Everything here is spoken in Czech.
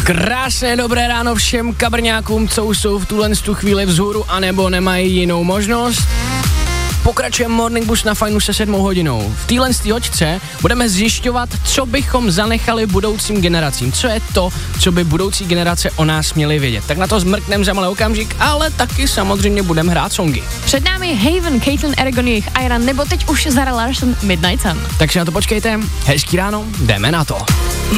Krásné dobré ráno všem kabrňákům, co jsou v tuhle chvíli vzhůru, anebo nemají jinou možnost. Pokračujeme Morning Bus na Fajnu se 7 hodinou. V téhle hoďce budeme zjišťovat, co bychom zanechali budoucím generacím. Co je to, co by budoucí generace o nás měly vědět. Tak na to zmrknem za malý okamžik, ale taky samozřejmě budeme hrát songy. Před námi Haven, Caitlin Aragon, jejich Iron, nebo teď už Zara Larsson, Midnight Sun. Tak si na to počkejte, hezký ráno, jdeme na to.